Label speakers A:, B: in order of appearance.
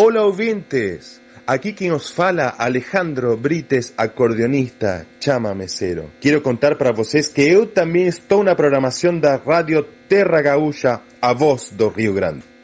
A: Olá, ouvintes! Aqui quem os fala, Alejandro Brites, acordeonista, chamamecero. Quero contar para vocês que eu também estou na programação da Rádio Terra Gaúcha, a voz do Rio Grande.